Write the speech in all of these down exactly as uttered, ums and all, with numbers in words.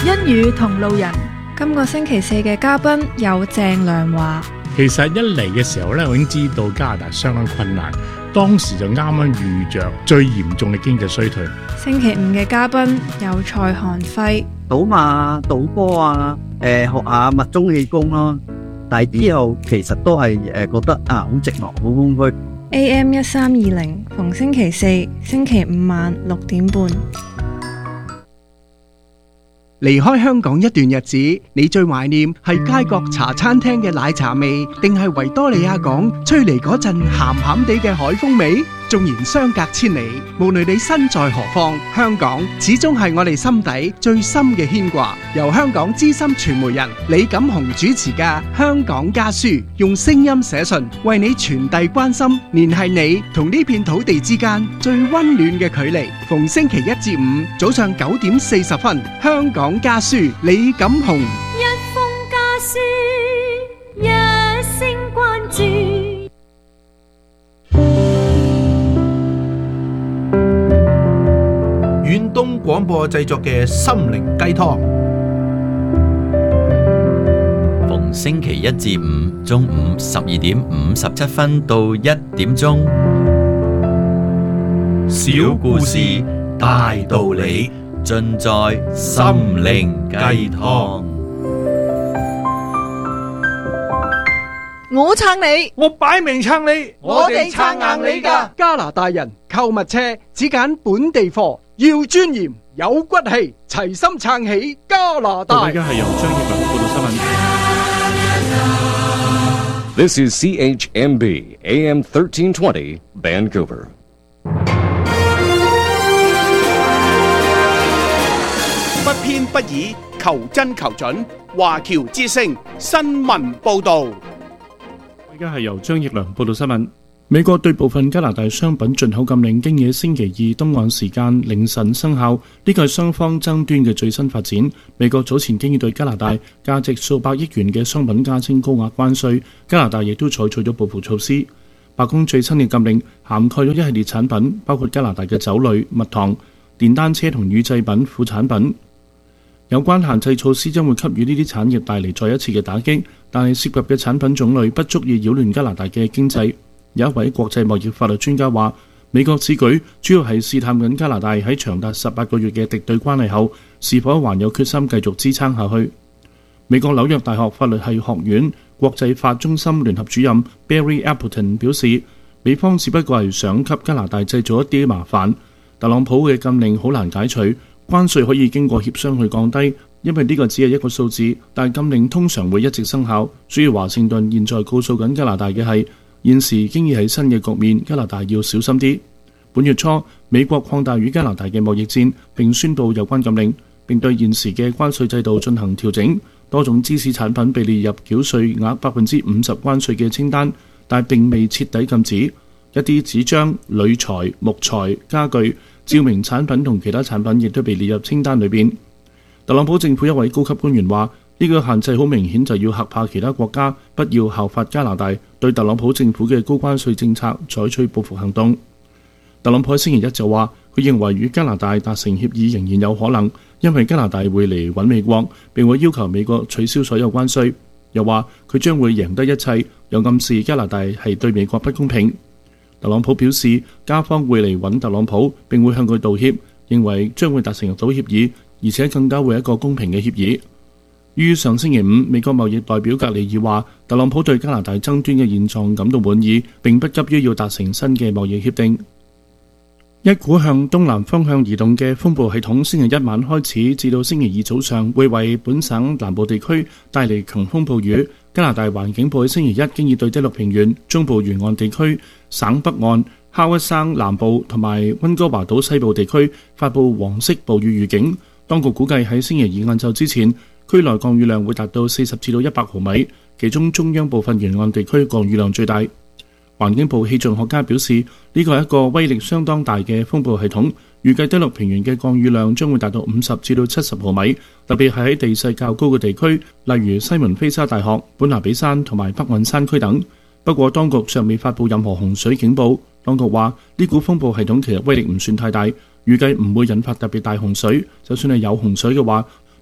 欣宇同路人， 今個星期四嘅嘉賓有鄭良華。 其實一嚟嘅時候咧，我已經知道加拿大相當困難，當時就啱啱遇着最嚴重嘅經濟衰退。 星期五嘅嘉賓有蔡漢輝。 賭馬、賭波啊，誒、呃、學下密宗氣功咯。但係之後其實都係誒覺得啊好寂寞，好空虛。 A M 一三二零，逢星期四、星期五晚六點半。 離開香港一段日子，你最懷念係街角茶餐廳嘅奶茶味，定係維多利亞港吹嚟嗰陣鹹鹹地嘅海風味？縱然相隔千里，無論你身在何方，香港始終係我哋心底最深嘅牽掛。由香港資深傳媒人李錦雄主持嘅《香港家書》，用聲音寫信，為你傳遞關心，聯繫你同呢片土地之間最溫暖嘅距離。逢星期一至五早上九點四十分，《香港家書》李錦雄。 一封家書，一聲關注。 遠東廣播製作嘅心靈雞湯， 逢星期一至五中午十二點五十七分到一點鐘，小故事大道理，盡在心靈雞湯。 我撐你， 我擺明撐你， 我哋撐硬你㗎。 加拿大人購物車只揀本地貨，要尊嚴有骨氣，齊心撐起加拿大。 而家係由張業文報道新聞。 This is C H M B A M thirteen twenty Vancouver。 不偏不倚，求真求準。華僑之聲新聞報道。 而家係由張業良報道新聞。美國對部分加拿大商品進口禁令經野星期二東岸時間凌晨生效，呢個係雙方爭端嘅最新發展。美國早前經已對加拿大價值數百億元嘅商品加徵高額關稅，加拿大亦都採取咗報復措施。白宮最新嘅禁令涵蓋咗一系列產品，包括加拿大嘅酒類、蜜糖、電單車同乳製品副產品。有關限制措施將會給予呢啲產業帶嚟再一次嘅打擊，但係涉及嘅產品種類不足以擾亂加拿大嘅經濟。有一位國際貿易法律專家話，美國此舉主要係試探緊加拿大喺長達十八個月嘅敵對關係後，是否還有決心繼續支撐下去。美國紐約大學法律系學院國際法中心聯合主任 Barry Appleton 表示，美方只不過係想給加拿大製造一啲麻煩。特朗普嘅禁令好難解除，關稅可以經過協商去降低，因為呢個只係一個數字，但禁令通常會一直生效。所以華盛頓現在告訴緊加拿大嘅係，現時經已喺新嘅局面，加拿大要小心啲。本月初，美國擴大與加拿大嘅貿易戰，並宣布有關禁令，並對現時嘅關稅制度進行調整。多種芝士產品被列入繳稅額百分之五十關稅嘅清單，但並未徹底禁止。一啲紙張、鋁材、木材、家具、照明產品同其他產品亦都被列入清單裏邊。特朗普政府一位高級官員話，呢個限制好明顯就要嚇怕其他國家，不要效法加拿大對特朗普政府嘅高關稅政策採取報復行動。特朗普喺星期一就話，佢認為與加拿大達成協議仍然有可能，因為加拿大會嚟揾美國，並會要求美國取消所有關稅。又話佢將會贏得一切，又暗示加拿大係對美國不公平。特朗普表示，加方會嚟揾特朗普，並會向佢道歉，認為將會達成到協議，而且更加會一個公平嘅協議。於上星期五，美國貿易代表格里爾話，特朗普對加拿大爭端嘅現狀感到滿意，並不急於要達成新嘅貿易協定。一股向東南方向移動嘅風暴系統星期一晚開始，至到星期二早上會為本省南部地區帶嚟強風暴雨。加拿大環境部喺星期一經已對第六平原、中部沿岸地區、省北岸、哈屈省南部同埋溫哥華島西部地區發布黃色暴雨預警。當局估計喺星期二晏晝之前，區內降雨量會達到四十至到一百毫米，其中中央部分沿岸地區降雨量最大。環境部氣象學家表示，呢個係一個威力相當大嘅風暴系統，預計第六平原嘅降雨量將會達到五十至到七十毫米，特別係喺地勢較高嘅地區，例如西門菲沙大學、本拿比山同埋北韻山區等。不過當局尚未發布任何洪水警報。當局話呢股風暴系統其實威力唔算太大，預計唔會引發特別大洪水。就算係有洪水嘅話，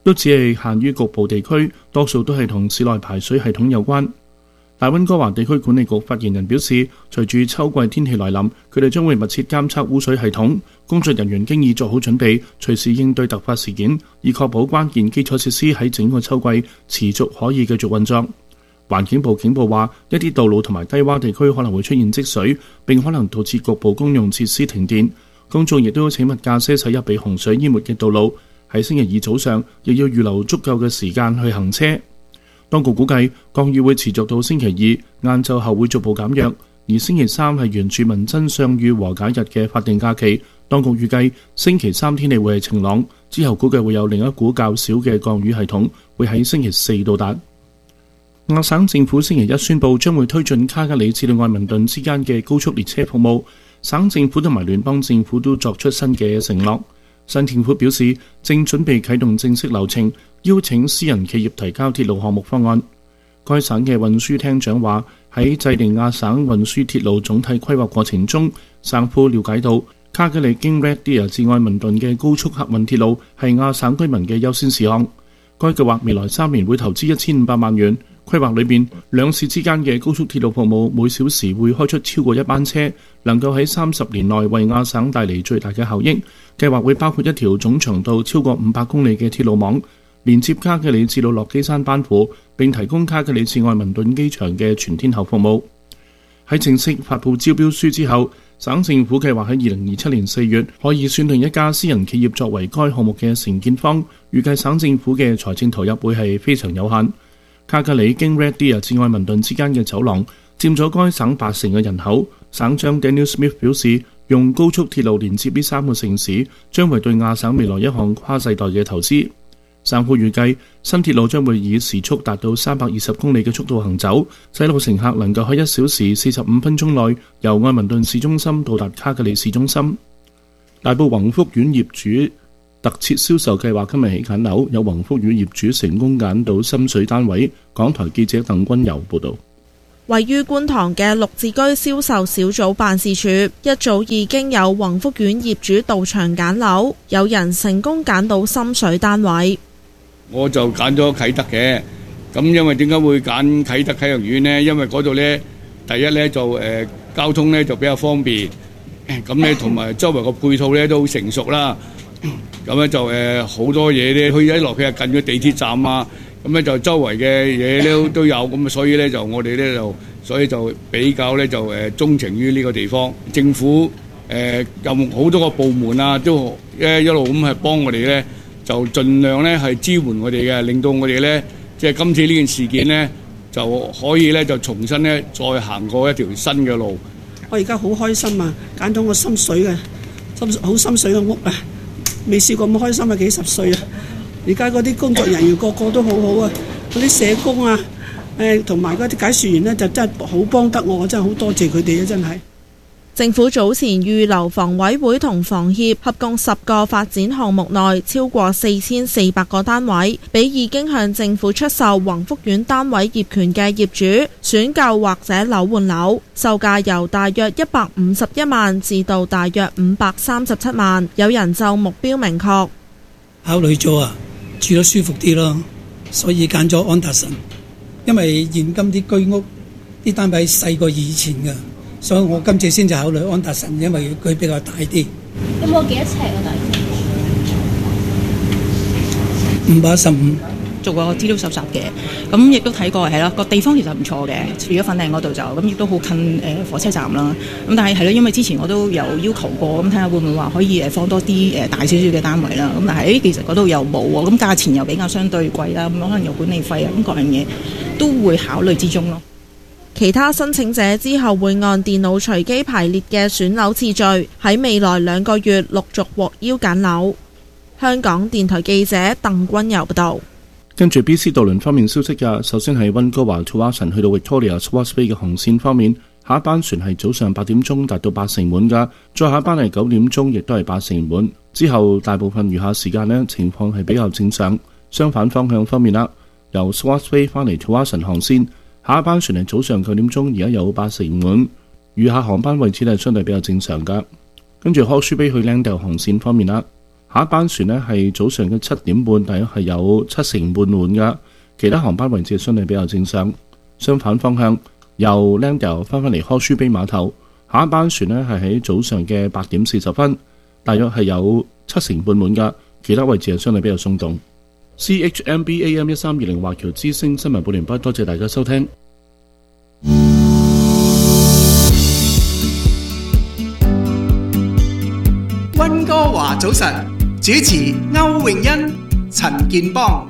都只係限於局部地區，多數都係同市內排水系統有關。大溫哥華地區管理局發言人表示，隨住秋季天氣來臨，佢哋將會密切監測污水系統，工作人員經已做好準備，隨時應對突發事件，以確保關鍵基礎設施喺整個秋季持續可以繼續運作。環境部警報話，一啲道路同埋低洼地區可能會出現積水，並可能導致局部公用設施停電。公眾亦都請勿駕駛駛入被洪水淹沒嘅道路。喺星期二早上，亦要預留足夠嘅時間去行車。當局估計降雨會持續到星期二，晏晝後會逐步減弱，而星期三係原住民真相與和解日嘅法定假期。當局預計星期三天氣會係晴朗，之後估計會有另一股較少嘅降雨系統會喺星期四到達。亞省政府星期一宣布將會推進卡加里至到愛民頓之間嘅高速列車服務，省政府同埋聯邦政府都作出新嘅承諾。新政府表示正準備啟動正式流程，邀請私人企業提交鐵路項目方案。該省嘅運輸廳長話，喺制定亞省運輸鐵路總體規劃過程中，省府了解到卡加里經 Red Deer 至愛民頓嘅高速客運鐵路係亞省居民嘅優先事項。該計劃未來三年會投資一千五百萬元。規劃裏邊，兩市之間嘅高速鐵路服務每小時會開出超過一班車，能夠喺三十年內為亞省帶嚟最大嘅效益。計劃會包括一條總長度超過五百公里嘅鐵路網，連接卡加里至到落基山班夫，並提供卡加里至愛民頓機場嘅全天候服務。喺正式發布招標書之後，省政府計劃喺二零二七年四月可以選定一家私人企業作為該項目嘅承建方。預計省政府嘅財政投入會係非常有限。卡加里經 Red Deer 至愛民頓之間嘅走廊佔咗該省八成嘅人口。省長 Daniel Smith 表示，用高速鐵路連接呢三個城市，將會對亞省未來一項跨世代嘅投資。省府預計新鐵路將會以時速達到三百二十公里嘅速度行走，使路乘客能夠喺一小時四十五分鐘內由愛民頓市中心到達卡加里市中心。大埔宏福苑業主特設銷售計劃今日起揀樓，有宏福苑業主成功揀到心水單位。港台記者鄧君柔報導。 位於觀塘嘅綠置居銷售小組辦事處一早已經有宏福苑業主到場揀樓，有人成功揀到心水單位。 我就揀咗啟德嘅，咁因為點解會揀啟德啟陽苑呢？因為嗰度呢，第一呢就誒、呃、交通呢就比較方便，咁呢同埋周圍個配套呢都好成熟啦。咁咧就誒好、呃、多嘢咧，佢一落去係近咗地鐵站啊，咁咧就周圍嘅嘢咧都有，咁所以咧就我哋咧就所以就比較咧就誒鍾情於呢個地方。政府誒有好多個部門啊，都一一路咁係幫我哋咧，就盡量咧係支援我哋嘅，令到我哋咧即係今次呢件事件咧就可以咧就重新咧再行過一條新嘅路。 我而家好開心啊，揀到我心水嘅心好心水嘅屋啊！未試過咁開心啊！幾十歲啊！而家嗰啲工作人員個個都好好啊，嗰啲社工啊，誒同埋嗰啲解說員呢，就真係好幫得我，真係好多謝佢哋啊！真係。 政府早前預留房委會同房協合共十個發展項目內超過四千四百個單位，俾已經向政府出售宏福苑單位業權嘅業主選購或者樓換樓，售價由大約一百五十一萬至到大約五百三十七萬。有人就目標明確， 考慮咗啊，住得舒服啲咯，所以揀咗安達臣，因為現今啲居屋啲單位細過以前㗎。所以我今次先就考慮安達臣，因為佢比較大啲。 有冇幾多尺啊？大概五百一十五。 做過資料搜集嘅，咁亦都睇過係啦，個地方其實唔錯嘅，住咗粉嶺嗰度就咁，亦都好近誒火車站啦。咁但係係咯，因為之前我都有要求過，咁睇下會唔會話可以誒放多啲誒大少少嘅單位啦。咁但係其實嗰度又冇喎，咁價錢又比較相對貴啦，咁可能有管理費啊，咁各樣嘢都會考慮之中咯。 其他申請者之後會按電腦隨機排列嘅選樓次序，喺未來兩個月陸續獲邀揀樓。香港電台記者鄧君柔報道。 跟住 B C 渡輪方面消息嘅，首先係溫哥華 Tsawwassen 去到 Victoria Swartz Bay 嘅航線方面，下一班船係早上八點鐘達到八成滿㗎，再下一班係九點鐘，亦都係八成滿。之後大部分餘下時間呢，情況係比較正常。相反方向方面啦，由 Swartz Bay 翻嚟 Tsawwassen 航線，下一班船係早上九點鐘，而家有八成滿，餘下航班位置係相對比較正常㗎。跟住 Horseshoe Bay 去 Langdale 航線方面啦， 下一班船呢係早上嘅七點半，大約係有七成半滿㗎。其他航班位置相對比較正常。相反方向，由 Langdale 翻返嚟柯舒卑碼頭，下一班船呢係喺早上嘅八點四十分，大約係有七成半滿㗎。其他位置係相對比較鬆動。C H M B A M 一三二零華僑之聲新聞報聯播，多謝大家收聽。 溫哥華早晨，主持歐詠欣、陳健邦。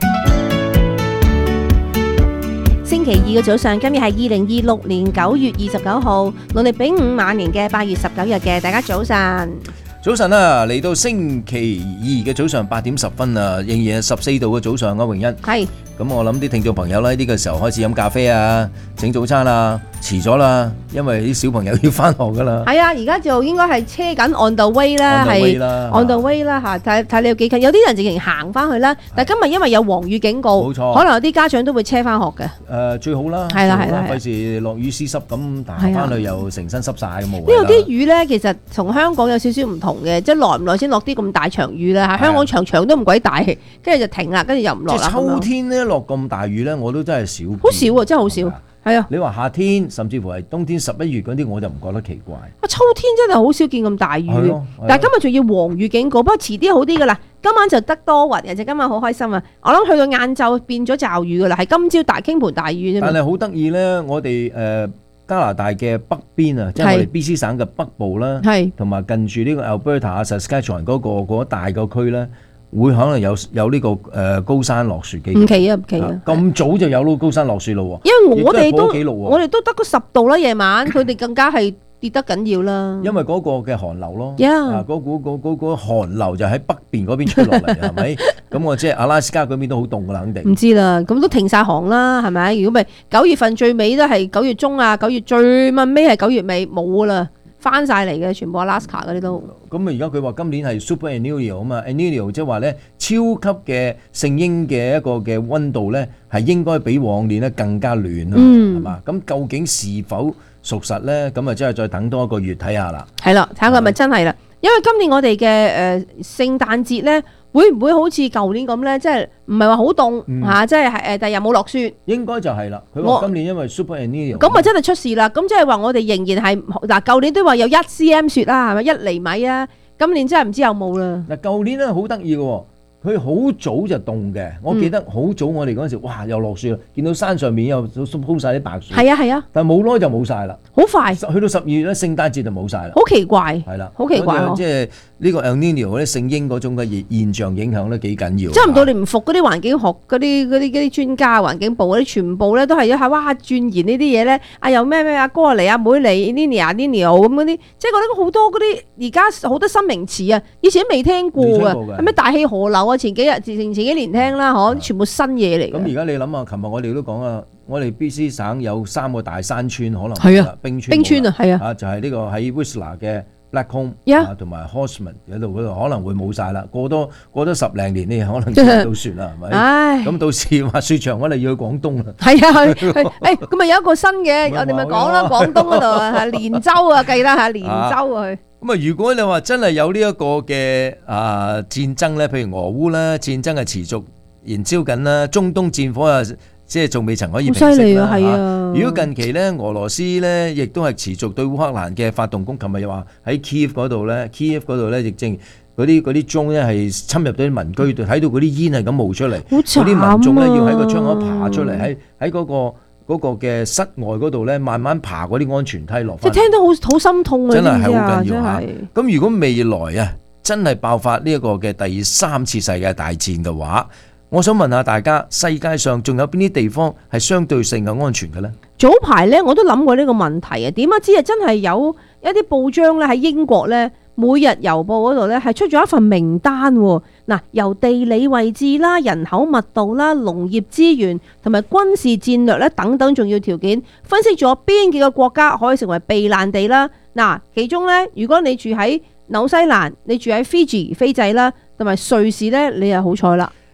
星期二嘅早上，今日係二零二六年九月二十九號，農曆丙午晚年嘅八月十九日嘅，大家早晨。 早晨啊，嚟到星期二嘅早上八點十分啊，仍然係十四度嘅早上，歐詠欣。 係。 咁我諗啲聽眾朋友咧，呢個時候開始飲咖啡啊，整早餐啊，遲咗啦，因為啲小朋友要翻學噶啦。 係啊，而家就應該係車緊 on the way 啦，係 on the way 啦嚇，睇睇你有幾近。有啲人直情行翻去啦，但係今日因為有黃雨警告，冇錯，可能有啲家長都會車翻學嘅。 誒，最好啦， 係啦係啦， 費事落雨濕濕咁，行翻去又成身濕晒咁冇。呢度啲雨咧，其實同香港有少少唔同嘅，即係耐唔耐先落啲咁大場雨啦嚇。香港場場都唔鬼大，跟住就停啦，跟住又唔落啦。 即係秋天咧落咁大雨咧，我都真係少。 好少啊，真係好少。係啊， 你話夏天甚至乎係冬天十一月嗰啲，我就唔覺得奇怪。 啊，秋天真係好少見咁大雨，但係今日仲要黃雨警告，不過遲啲好啲噶啦。今晚就得多雲嘅，就今晚好開心啊！我諗去到晏晝變咗驟雨噶啦，係今朝大傾盆大雨啫。 但係好得意咧，我哋誒、呃、加拿大嘅北邊啊，即係我哋 B C 省嘅北部啦，同埋近住呢個 Alberta、Saskatchewan 嗰個嗰大個區咧。會可能有有呢個誒高山落雪機會， 唔奇啊唔奇啊！ 咁早就有咯高山落雪咯喎， 因為我哋都我哋都得個十度啦，夜晚佢哋更加係跌得緊要啦。 因為嗰個嘅寒流咯， yeah. 啊嗰股嗰嗰嗰寒流就喺北邊嗰邊吹落嚟，係咪？咁我即係阿拉斯加嗰邊都好凍噶啦，肯定。 唔知啦，咁都停晒航啦，係咪？如果咪九月份最尾都係九月中啊，九月最尾尾係九月尾冇啦。翻晒嚟嘅，全部 Alaska 嗰啲都。 咁啊，而家佢話今年係 Super El Niño 啊嘛 ，El Niño 即係話咧超級嘅聖嬰嘅一個嘅溫度咧，係應該比往年咧更加暖啊，係、嗯、嘛？咁究竟是否屬實咧？咁啊，真係再等多一個月睇下啦。 係啦，睇下佢係咪真係啦。因為今年我哋嘅誒聖誕節咧，會唔會好似舊年咁咧？即係唔係話好凍嚇，即係誒，但係又冇落雪。 應該就係啦。佢話今年因為 Super El Niño， 咁啊真係出事啦。咁即係話我哋仍然係嗱，舊年都話有一 cm 雪啦，係咪一厘米啊？今年真係唔知有冇啦。 嗱，舊年咧好得意嘅喎。佢好早就凍嘅，我記得好早我哋嗰陣時，哇又落雪啦，見到山上面又鋪晒啲白雪。係啊係啊， 但係冇耐就冇晒啦， 好快。 去到十二月咧，聖誕節就冇晒啦。 好奇怪， 係啦， 好奇怪喎。 即係呢個 El Niño 嗰啲聖嬰嗰種嘅現象影響咧幾緊要。 差唔多你唔服嗰啲環境學嗰啲嗰啲嗰啲專家環境部嗰啲全部咧都係一係哇鑽研呢啲嘢咧，啊又咩咩阿哥嚟阿妹嚟 Niña 啊 Niño 咁嗰啲，即係覺得好多嗰啲而家好多新名詞啊，以前都未聽過嘅，係咩大氣河流啊？前幾日前前幾年聽啦，嗬，全部新嘢嚟。 咁而家你諗下，琴日我哋都講啊，我哋 B C 省有三個大山村，可能係啊， 冰川， 冰川啊，係啊， 啊就係呢個喺 Whistler 嘅 Blackcomb 啊，同埋 Horseman 嗰度嗰度可能會冇晒啦。過多過多十零年，你可能見到雪啦，係咪？唉，咁到時滑雪場，我哋要去廣東啦。係啊，去去，誒，咁咪有一個新嘅，我哋咪講啦，廣東嗰度啊，係連州啊，記得嚇連州啊去。 咁啊，如果你話真係有呢一個嘅啊戰爭咧，譬如俄烏啦，戰爭係持續燃燒緊啦，中東戰火啊，即係仲未曾可以平息啦。好犀利啊，係啊！如果近期咧，俄羅斯咧亦都係持續對烏克蘭嘅發動攻擊，琴日又話喺 Kiev 嗰度咧 ，Kiev 嗰度咧亦正嗰啲嗰啲鐘咧係侵入到啲民居度，睇到嗰啲煙係咁冒出嚟，嗰啲民眾咧要喺個窗口爬出嚟，喺喺嗰個。嗰個嘅室外嗰度咧，慢慢爬嗰啲安全梯落翻。 即係聽到好好心痛啊！ 真係係好緊要嚇。 咁如果未來啊，真係爆發呢一個嘅第三次世界大戰嘅話，我想問下大家，世界上仲有邊啲地方係相對性嘅安全嘅咧？ 早排咧我都諗過呢個問題啊，點解知啊？真係有一啲報章咧喺英國咧。每日郵報嗰度咧係出咗一份名單喎，嗱，由地理位置啦、人口密度啦、農業資源同埋軍事戰略咧等等重要條件，分析咗邊幾個國家可以成為避難地啦。嗱，其中咧，如果你住喺紐西蘭，你住喺 Fiji 斐濟啦，同埋瑞士咧，你又好彩啦。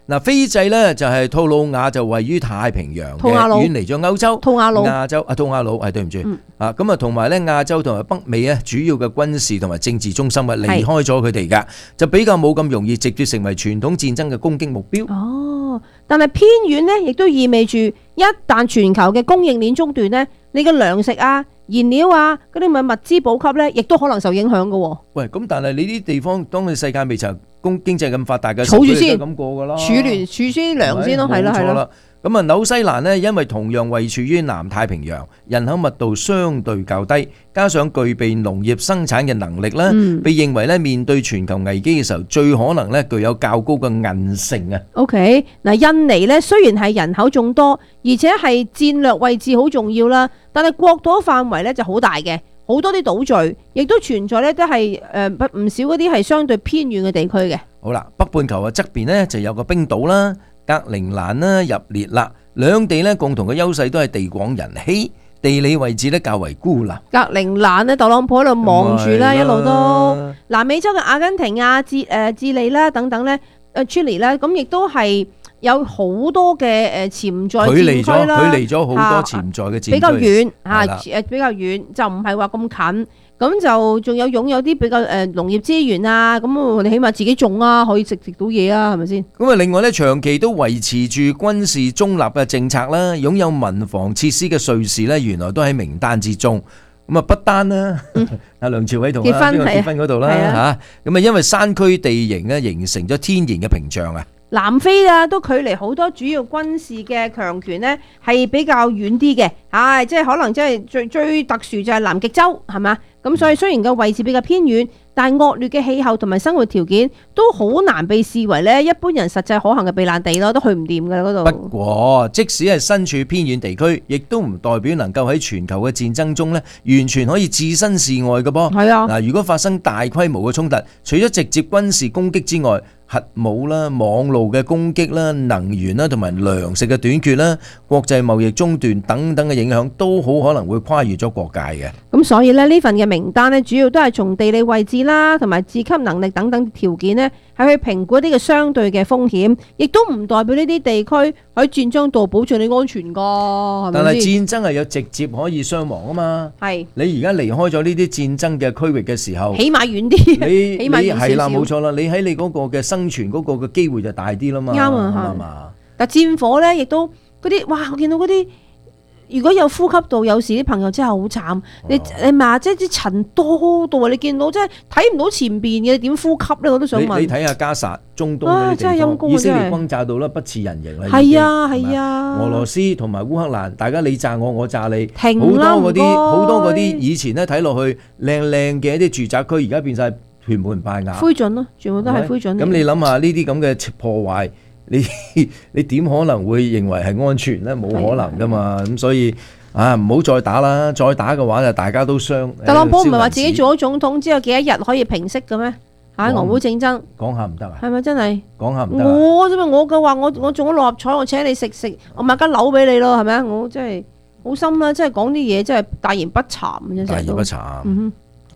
嗱，斐濟咧就係吐魯亞，就位於太平洋嘅，遠離咗歐洲、 吐瓦魯、 亞洲啊，吐瓦魯係對唔住、 嗯、 啊，咁啊同埋咧亞洲同埋北美啊主要嘅軍事同埋政治中心啊離開咗佢哋噶，就比較冇咁容易直接成為傳統戰爭嘅攻擊目標。 哦，但係偏遠呢，亦都意味住一旦全球嘅供應鏈中斷呢，你嘅糧食啊、燃料啊嗰啲咪物資補給呢，亦都可能受影響噶。喂， 咁但係你啲地方，當你世界未曾經經濟咁發達嘅時候， 儲住先， 咁過噶啦， 儲聯儲先糧先咯，係啦係啦。 咁啊，紐西蘭呢，因為同樣位處於南太平洋，人口密度相對較低，加上具備農業生產嘅能力啦，嗯、被認為咧面對全球危機嘅時候，最可能咧具有較高嘅韌性啊。 OK， 嗱，印尼咧雖然係人口眾多，而且係戰略位置好重要啦，但係國土範圍咧就好大嘅，好多啲島嶼，亦都存在咧都係誒不唔少嗰啲係相對偏遠嘅地區嘅。 好啦，北半球嘅側邊呢，就有個冰島啦。格陵蘭啦入列啦，兩地咧共同嘅優勢都係地廣人稀，地理位置咧較為孤立。 格陵蘭咧，特朗普喺度望住啦，一路都南美洲嘅阿根廷啊、智誒智利啦等等咧，誒 Chile 咧，咁亦都係有好多嘅誒潛在戰區啦， 距離咗好多潛在嘅戰區， 比較遠嚇誒比較遠，就唔係話咁近。咁就仲有擁有啲比較誒農業資源啊，咁我哋起碼自己種啊，可以食食到嘢啊，係咪先？ 咁啊，另外咧，長期都維持住軍事中立嘅政策啦，擁有民防設施嘅瑞士咧，原來都喺名單之中。咁啊，不單啦，阿梁朝偉同啊邊個結婚嗰度啦嚇，咁啊，因為山區地形咧，形成咗天然嘅屏障啊。 南非啊，都距離好多主要軍事嘅強權呢，係比較遠啲嘅，唉，即係可能即係最最特殊就係南極洲，係嘛？咁所以雖然個位置比較偏遠，但係惡劣嘅氣候同埋生活條件都好難被視為咧一般人實際可行嘅避難地咯，都去唔掂㗎啦嗰度。 不過，即使係身處偏遠地區，亦都唔代表能夠喺全球嘅戰爭中咧完全可以置身事外嘅噃。 係啊， 嗱，如果發生大規模嘅衝突，除咗直接軍事攻擊之外，核武啦、網路嘅攻擊啦、能源啦同埋糧食嘅短缺啦、國際貿易中斷等等嘅影響，都好可能會跨越咗國界嘅。 咁所以咧，呢份嘅名單咧，主要都係從地理位置啦，同埋自給能力等等條件咧，係去評估一啲嘅相對嘅風險，亦都唔代表呢啲地區喺戰爭度保障你安全噶，係咪先？ 但係戰爭係有直接可以傷亡啊嘛。係你而家離開咗呢啲戰爭嘅區域嘅時候， 起碼遠啲， 你起碼遠少少。 係啦，冇錯啦，你喺你嗰個嘅生存嗰個嘅機會就大啲啦嘛。 啱啊，係嘛。但戰火咧，亦都嗰啲，哇！我見到嗰啲。如果有呼吸道有時啲朋友真係好慘，你你咪即係啲塵多到啊！你見到即係睇唔到前邊嘅，點呼吸咧？我都想問。 你睇下加薩、中東嗰啲地方，以色列轟炸到啦，不似人形啦。 係啊係啊， 俄羅斯同埋烏克蘭，大家你炸我，我炸你， 停啦！好多嗰啲好多嗰啲以前咧睇落去靚靚嘅一啲住宅區，而家變晒全部人敗瓦。 灰燼咯，全部都係灰燼。 咁你諗下呢啲咁嘅破壞。你你點可能會認為係安全呢？冇可能噶嘛，咁所以啊，唔好再打啦！再打嘅話就大家都傷。 特朗普唔係話自己做咗總統之後幾多日可以平息嘅咩？喺俄烏戰爭講下唔得啊？ 係咪真係？ 講下唔得。 我因為我嘅話，我我中咗六合彩，我請你食食，我買間樓俾你咯，係咪啊？我真係好心啦，真係講啲嘢真係大言不慚嘅啫。 大言不慚。嗯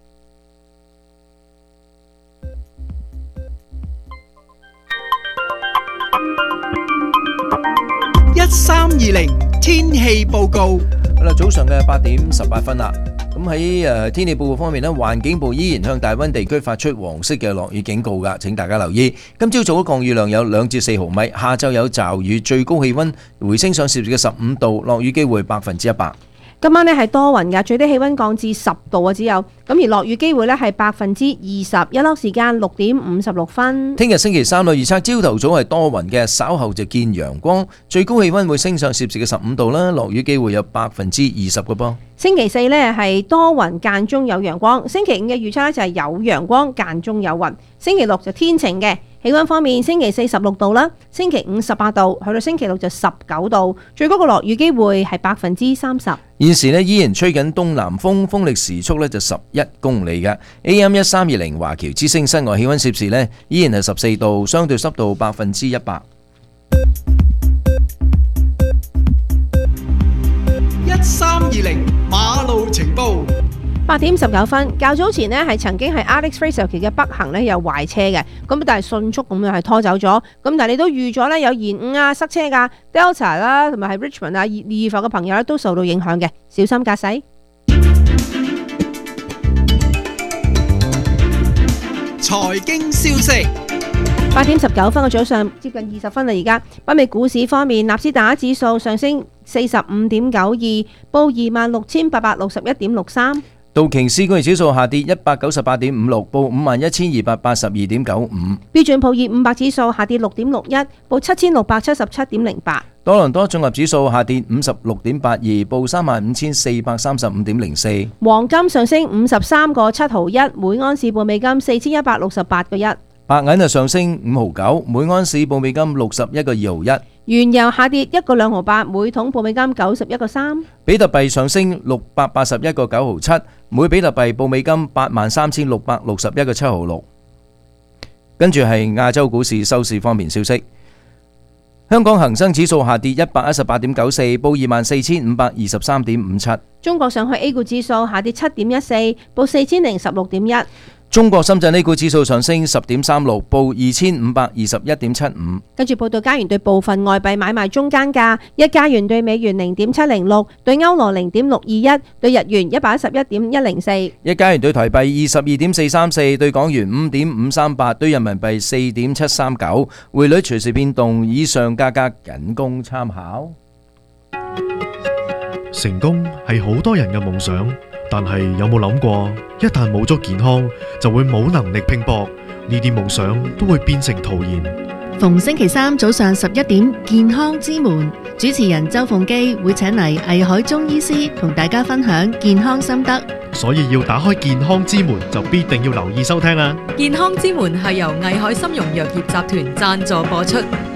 一三二零天氣報告。 好啦，早上嘅八點十八分啦。咁喺誒天氣報告方面呢，環境部依然向大溫地區發出黃色嘅落雨警告噶，請大家留意。今朝早嘅降雨量有兩至四毫米，下晝有驟雨，最高氣溫回升上攝氏嘅十五度，落雨機會百分之一百。 今晚呢係多雲㗎，最低氣溫降至十度啊，只有咁而落雨機會呢係百分之二十，一粒時間六點五十六分。 聽日星期三嘅預測，朝頭早係多雲嘅，稍後就見陽光，最高氣溫會升上攝氏嘅十五度啦，落雨機會有百分之二十嘅噃。 星期四呢係多雲間中有陽光，星期五嘅預測呢就係有陽光間中有雲，星期六就天晴嘅。氣溫方面，星期四十六度啦，星期五十八度，去到星期六就十九度，最高嘅落雨機會係百分之三十。 現時呢依然吹緊東南風，風力時速呢就十一公里嘅。A M 一三二零華僑之聲室外氣溫攝氏呢依然係十四度，相對濕度百分之一百。 一三二零馬路情報。 八點十九分，較早前呢係曾經係 Alex Fraser 期嘅北行呢有壞車嘅，咁但係迅速咁樣係拖走咗。咁但係你都預咗呢有延誤啊、塞車㗎 ，Delta 啦同埋係 Richmond 啊、利爾夫嘅朋友咧都受到影響嘅，小心駕駛。 財經消息。 八點十九分嘅早上，接近二十分啦。而家北美股市方面，納斯達克指數上升四十五點九二，報二萬六千八百六十一點六三。 道瓊斯工業指數下跌一百九十八點五六，報五萬一千二百八十二點九五。 標準普爾五百指數下跌六點六一，報七千六百七十七點零八。 多倫多綜合指數下跌五十六點八二，報三萬五千四百三十五點零四。 黃金上升五十三個七毫一，每安士報美金四千一百六十八個一。 白銀啊上升五毫九，每安士報美金六十一個二毫一。 原油下跌一個兩毫八，每桶報美金九十一個三。 比特幣上升六百八十一個九毫七，每比特幣報美金八萬三千六百六十一個七毫六。跟住係亞洲股市收市方面消息，香港恒生指數下跌一百一十八點九四，報二萬四千五百二十三點五七。 中國上海 A 股指數下跌七點一四，報四千零十六點一。 中國深圳 A 股指數上升十點三六，報二千五百二十一點七五。 跟住報道加元對部分外幣買賣中間價：一加元對美元零點七零六，對歐羅零點六二一，對日元一百一十一點一零四。 一加元對台幣二十二點四三四，對港元五點五三八，對人民幣四點七三九。匯率隨時變動，以上價格僅供參考。 成功係好多人嘅夢想。但係有冇諗過，一旦冇咗健康，就會冇能力拼搏，呢啲夢想都會變成徒然。 逢星期三早上十一點，健康之門主持人周鳳基會請嚟藝海中醫師同大家分享健康心得。 所以要打開健康之門，就必定要留意收聽啦。 健康之門係由藝海參茸藥業集團贊助播出。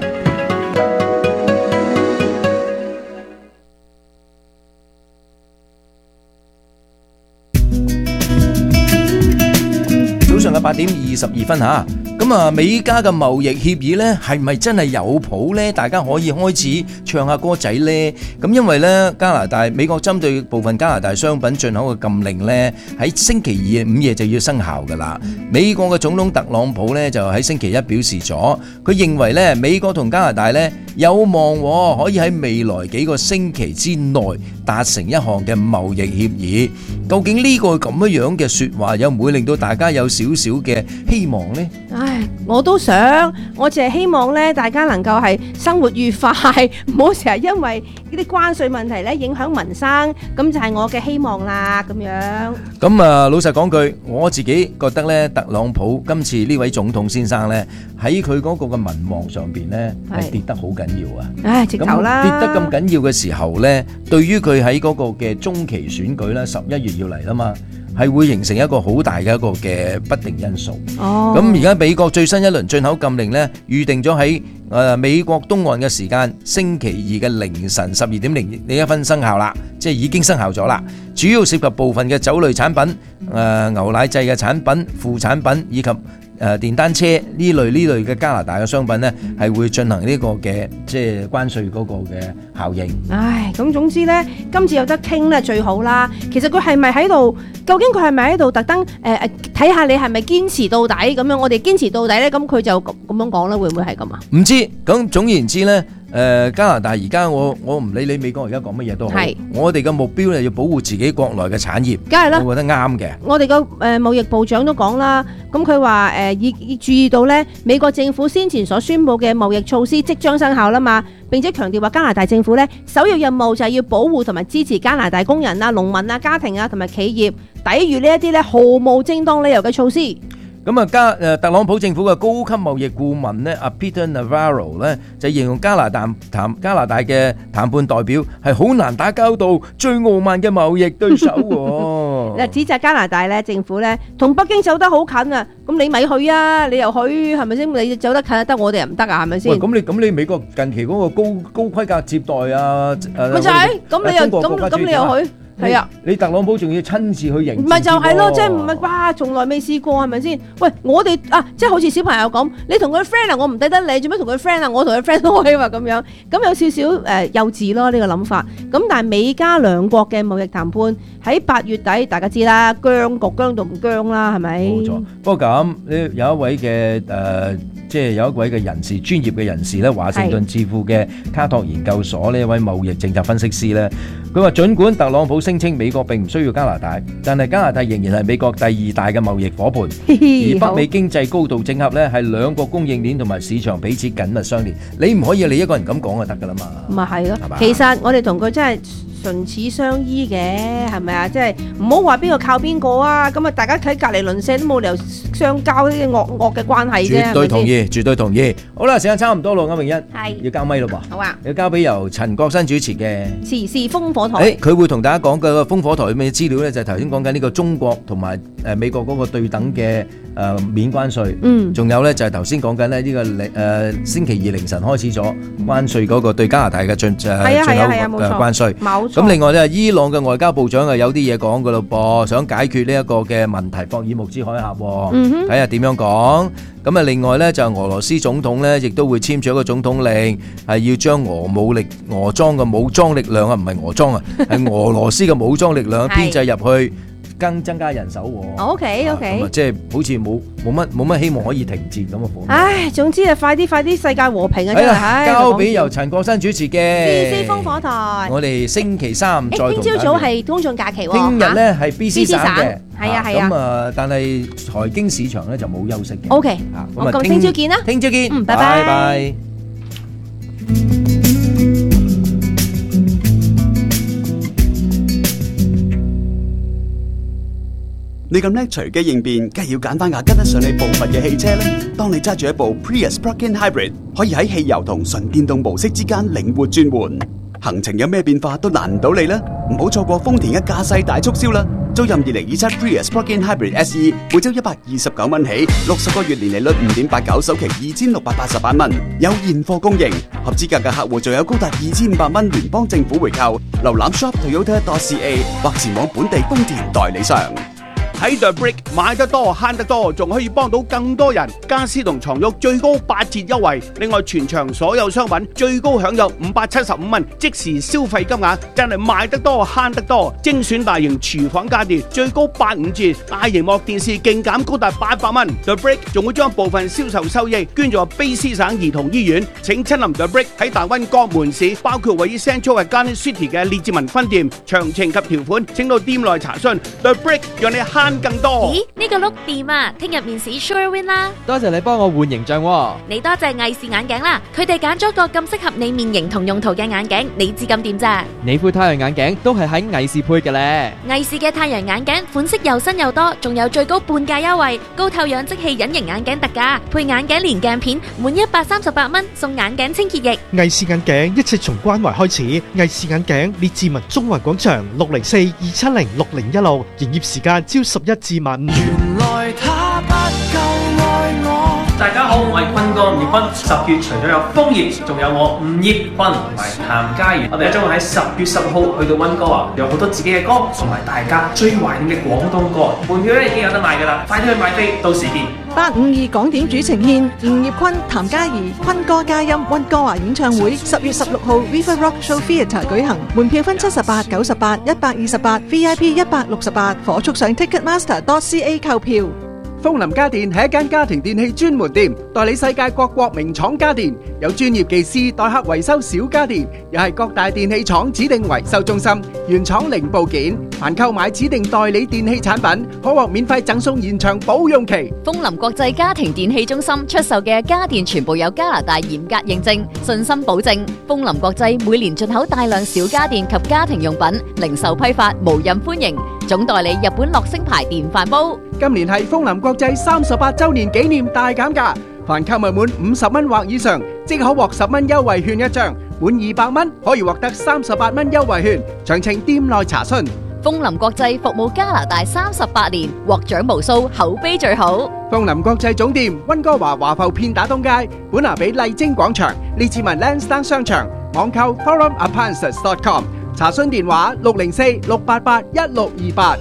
八點二十二分吓，咁啊美加嘅貿易協議呢係咪真係有譜呢？大家可以開始唱下歌仔呢。咁因為呢加拿大美國針對部分加拿大商品進口嘅禁令呢，喺星期二午夜就要生效噶啦。美國嘅總統特朗普呢就喺星期一表示咗，佢認為呢美國同加拿大呢有望可以喺未來幾個星期之內達成一項嘅貿易協議。究竟呢個咁樣樣嘅說話，有唔會令到大家有少少嘅希望呢？ 唉，我都想，我淨係希望咧，大家能夠係生活愉快，唔好成日因為呢啲關稅問題咧影響民生，咁就係我嘅希望啦。咁樣。咁啊，老實講句，我自己覺得咧，特朗普今次呢位總統先生咧，喺佢嗰個嘅民望上邊咧係跌得好緊要啊！ 唉，直頭啦， 跌得咁緊要嘅時候咧，對於佢喺嗰個嘅中期選舉咧，十一月要嚟啦嘛。係會形成一個好大嘅一個嘅不定因素。哦，咁而家美國最新一輪進口禁令呢，預定咗喺誒美國東岸嘅時間星期二嘅凌晨十二點零零一分生效啦，即係已經生效咗啦。主要涉及部分嘅酒類產品、誒、呃、牛奶製嘅產品、副產品以及誒、呃、電單車呢類呢類嘅加拿大嘅商品呢，係會進行呢個嘅即係關稅嗰個嘅效應。唉， 咁總之呢，今次有得傾呢最好啦。其實佢係咪喺度？究竟佢係咪喺度特登誒誒睇下你係咪堅持到底咁樣？我哋堅持到底呢，咁佢就咁咁樣講啦，會唔會係咁啊？ 唔知。咁總言之呢。誒、呃、加拿大而家我我唔理你美國而家講乜嘢都好，我哋嘅目標係要保護自己國內嘅產業，梗係啦，我覺得啱嘅。 我哋個誒貿易部長都講啦，咁佢話誒已注意到咧，美國政府先前所宣布嘅貿易措施即將生效啦嘛，並且強調話加拿大政府咧首要任務就係要保護同埋支持加拿大工人啊、農民啊、家庭啊同埋企業，抵禦呢一啲咧毫無正當理由嘅措施。 咁啊，加誒特朗普政府嘅高級貿易顧問咧，阿 Peter Navarro 咧就形容加拿大談加拿大嘅談判代表係好難打交道、最傲慢嘅貿易對手喎。 嗱，指責加拿大咧政府咧同北京走得好近啊，咁你咪去啊，你又去係咪先？你走得近得我哋又唔得啊，係咪先？ 喂，咁你咁你美國近期嗰個高高規格接待啊，誒， 咪就係咁你又咁咁你又去？ 係啊， 你特朗普仲要親自去迎戰， 唔係就係咯，即係唔係哇，從來未試過係咪先？喂，我哋啊，即係好似小朋友咁，你同佢 friend 啊，我唔抵得你，做咩同佢 friend 啊？我同佢 friend 都可以話咁樣，咁有少少誒幼稚咯呢個諗法。咁但係美加兩國嘅貿易談判喺八月底，大家知啦，僵局僵到唔僵啦，係咪？ 冇錯。不過咁，呢有一位嘅誒，即係有一位嘅人士，專業嘅人士咧，華盛頓智庫嘅卡托研究所呢一位貿易政策分析師咧，佢話儘管特朗普聲稱美國並唔需要加拿大，但係加拿大仍然係美國第二大嘅貿易夥伴，而北美經濟高度整合咧，係兩個供應鏈同埋市場彼此緊密相連。你唔可以你一個人咁講就得㗎啦嘛。 咪係咯，其實我哋同佢真係唇齒相依嘅，係咪啊？即係唔好話邊個靠邊個啊！咁啊，大家睇隔離鄰舍都冇理由相交呢啲惡惡嘅關係啫。 絕對同意，絕對同意。好啦，時間差唔多咯，歐詠欣， 係要交咪咯噃。 好啊， 要交俾由陳國新主持嘅時事烽火台。 誒，佢會同大家講嘅烽火台咩資料咧？就係頭先講緊呢個中國同埋誒美國嗰個對等嘅誒免關稅。嗯，仲有咧就係頭先講緊咧呢個誒星期二凌晨開始咗關稅嗰個對加拿大嘅進誒進口誒關稅。冇錯。咁另外咧，伊朗嘅外交部長啊有啲嘢講噶咯噃，想解決呢一個嘅問題，霍爾木茲海峽，睇下點樣講。咁啊，另外咧就俄羅斯總統咧亦都會簽署一個總統令，係要將俄武力俄裝嘅武裝力量啊，唔係俄裝啊，係俄羅斯嘅武裝力量編制入去。更增加人手喎。 OK OK。 咁啊，即係好似冇冇乜冇乜希望可以停戰咁嘅款。 唉，總之啊，快啲快啲世界和平啊！真係。 交俾由陳國新主持嘅時事烽火台。 我哋星期三再同大家。 聽朝早係公眾假期喎。 聽日咧係 B C 省嘅。 係啊係啊。 咁啊，但係財經市場咧就冇休息嘅。 OK。我咁聽朝見啦。 聽朝見。 嗯，拜拜。 拜拜。 你咁叻隨機應變，梗係要揀翻架跟得上你步伐嘅汽車啦。當你揸住一部 Prius Plug-in Hybrid，可以喺汽油同純電動模式之間靈活轉換，行程有咩變化都難唔到你啦。唔好錯過豐田嘅駕駛大促銷啦！租任二零二七 Prius Plug-in Hybrid S E， 每周一百二十九蚊起，六十個月年利率五點八九，首期二千六百八十八蚊，有現貨供應。合資格嘅客戶仲有高達二千五百蚊聯邦政府回扣。瀏覽 shop toyota dot c a 或前往本地豐田代理商。喺 The Brick 買得多慳得多，仲可以幫到更多人。家私同床褥最高八折優惠，另外全場所有商品最高享有五百七十五蚊即時消費金額，真係買得多慳得多。精選大型廚房家電最高八五折，大螢幕電視勁減高達八百蚊。The Brick 仲會將部分銷售收益捐助卑斯省兒童醫院。請親臨 The Brick 喺大溫各門市，包括位於 Central 嘅 Garden City 嘅列治文分店。詳情及條款請到店內查詢。The Brick 讓你慳更多。 咦，呢個碌掂啊！聽日面試 Sure Win 啦！ 多謝你幫我換形象喎。 你多謝藝視眼鏡啦，佢哋揀咗個咁適合你面型同用途嘅眼鏡，你知咁掂咋？ 你副太陽眼鏡都係喺藝視配嘅咧。 藝視嘅太陽眼鏡款式又新又多，仲有最高半價優惠，高透氧即棄隱形眼鏡特價，配眼鏡連鏡片，滿一百三十八蚊送眼鏡清潔液。 藝視眼鏡一切從關懷開始，藝視眼鏡列治文中環廣場六零四二七零六零一六，營業時間朝十一至晚。 原來他不夠愛我。 大家好，我係坤哥吳業坤。十月除咗有楓葉，仲有我吳業坤同埋譚嘉儀。我哋將會喺十月十號去到溫哥華，有好多自己嘅歌，同埋大家最懷念嘅廣東歌。門票咧已經有得賣㗎啦，快啲去買飛，到時見。 八五二港點主呈獻吳業坤、譚嘉儀、坤哥嘉音溫哥華演唱會，十月十六號 River Rock Show Theatre 舉行。門票分七十八、九十八、一百二十八 ，V I P 一百六十八，火速上 Ticketmaster dot C A 購票。 楓林家電係一間家庭電器專門店，代理世界各國名廠家電，有專業技師代客維修小家電，又係各大電器廠指定維修中心，原廠零部件。凡購買指定代理電器產品，可獲免費贈送延長保用期。 楓林國際家庭電器中心出售嘅家電全部有加拿大嚴格認證，信心保證。楓林國際每年進口大量小家電及家庭用品，零售批發無任歡迎。總代理日本樂聲牌電飯煲。 今年係楓林國際三十八周年紀念大減價，凡購物滿五十蚊或以上，即可獲十蚊優惠券一張；滿二百蚊可以獲得三十八蚊優惠券。詳情店內查詢。 楓林國際服務加拿大三十八年，獲獎無數，口碑最好。 楓林國際總店溫哥華華埠片打東街，本拿比麗晶廣場，列治文 Lansdowne 商場，網購 forum appliances dot com。 查詢電話六零四六八八一六二八。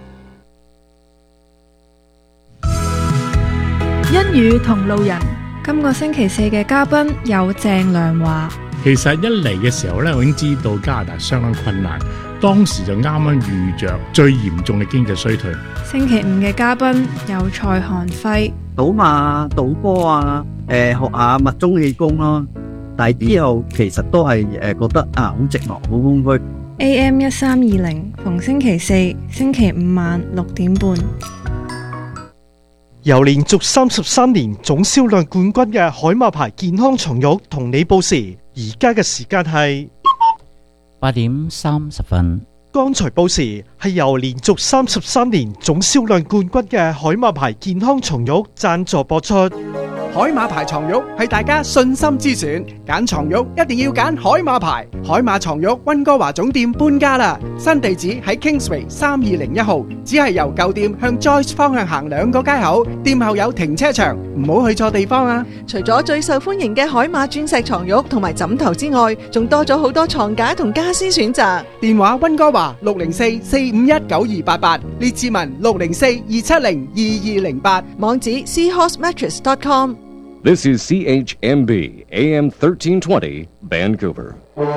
欣宇同路人，今個星期四嘅嘉賓有鄭良華。 其實一嚟嘅時候咧，我已經知道加拿大相當困難，當時就啱啱遇着最嚴重嘅經濟衰退。 星期五嘅嘉賓有蔡漢輝。 賭馬、賭波啊，誒、呃、學下密宗氣功咯。但係之後其實都係誒覺得啊好寂寞，好空虛。 A M 一三二零，逢星期四、星期五晚六點半。 由連續三十三年總銷量冠軍嘅海馬牌健康床褥同你報時，而家嘅時間係八點三十分。 剛才報時係由連續三十三年總銷量冠軍嘅海馬牌健康床褥贊助播出。 海馬牌床褥係大家信心之選，揀床褥一定要揀海馬牌。海馬床褥溫哥華總店搬家啦，新地址喺 Kingsway 三二零一號，只係由舊店向 Joyce 方向行兩個街口，店後有停車場，唔好去錯地方啊！ 除咗最受歡迎嘅海馬鑽石床褥同埋枕頭之外，仲多咗好多床架同家私選擇。 電話溫哥華六零四四五一九二八八，列治文六零四二七零二二零八， 網址 seahorse mattress dot com。 This is C H M B A M thirteen twenty Vancouver。